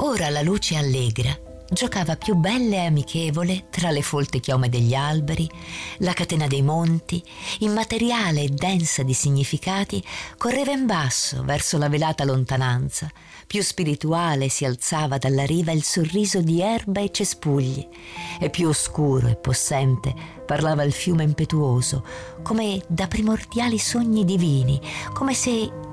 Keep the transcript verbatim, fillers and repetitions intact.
Ora la luce allegra giocava più bella e amichevole tra le folte chiome degli alberi, la catena dei monti, immateriale e densa di significati, correva in basso verso la velata lontananza. Più spirituale si alzava dalla riva il sorriso di erba e cespugli, e più oscuro e possente parlava il fiume impetuoso, come da primordiali sogni divini, come se